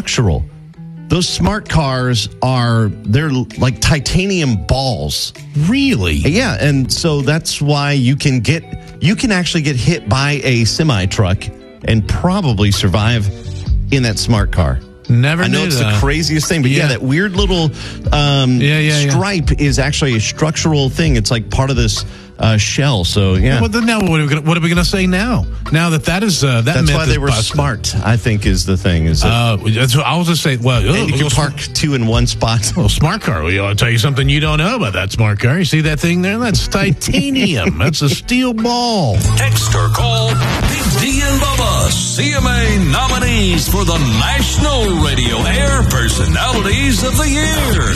structural. Those smart cars they're like titanium balls. Really? Yeah, and so that's why you can actually get hit by a semi truck and probably survive in that smart car. Never I know knew it's that. the craziest thing, but that weird little stripe is actually a structural thing. It's like part of this shell. So yeah. Well, then now what are we going to say now? Now that is that that's myth why they is were busted. smart. I think is the thing. Is that's what I was just saying. Well, and you can park two in one spot. Well, smart car. Well, I'll tell you something you don't know about that smart car. You see that thing there? That's titanium. That's a steel ball. Text or call Big D and Bubba, CMA nominees for the National Radio Air Personalities of the Year.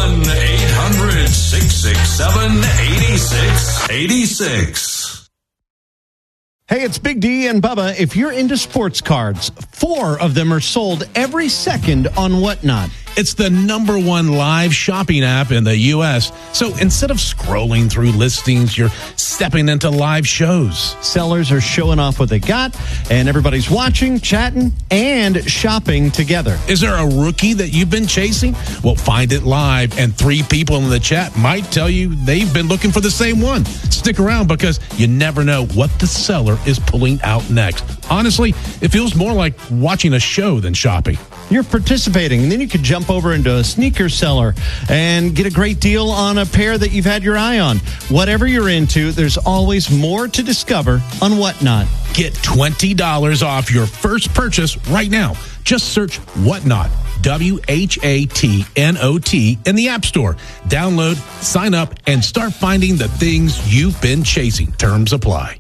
1-800-667-8686. Hey, it's Big D and Bubba. If you're into sports cards, 4 of them are sold every second on Whatnot. It's the #1 live shopping app in the U.S. So instead of scrolling through listings, you're stepping into live shows. Sellers are showing off what they got, and everybody's watching, chatting, and shopping together. Is there a rookie that you've been chasing? Well, find it live, and 3 people in the chat might tell you they've been looking for the same one. Stick around because you never know what the seller is pulling out next. Honestly, it feels more like watching a show than shopping. You're participating, and then you could jump over into a sneaker seller and get a great deal on a pair that you've had your eye on. Whatever you're into, there's always more to discover on Whatnot. Get $20 off your first purchase right now. Just search Whatnot, WHATNOT, in the App Store. Download, sign up, and start finding the things you've been chasing. Terms apply.